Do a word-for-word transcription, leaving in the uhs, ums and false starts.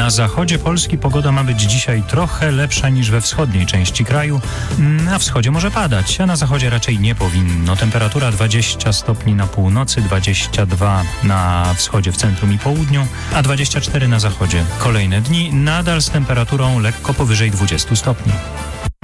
Na zachodzie Polski pogoda ma być dzisiaj trochę lepsza niż we wschodniej części kraju. Na wschodzie może padać, a na zachodzie raczej nie powinno. Temperatura dwadzieścia stopni na północy, dwadzieścia dwa na wschodzie, w centrum i południu, a dwadzieścia cztery na zachodzie. Kolejne dni nadal z temperaturą lekko powyżej dwudziestu stopni.